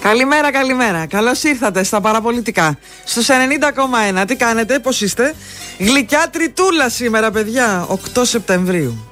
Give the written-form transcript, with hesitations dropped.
Καλημέρα, καλημέρα. Καλώς ήρθατε στα παραπολιτικά. Στους 90,1. Τι κάνετε, πώς είστε? Γλυκιά τριτούλα σήμερα, παιδιά. 8 Σεπτεμβρίου.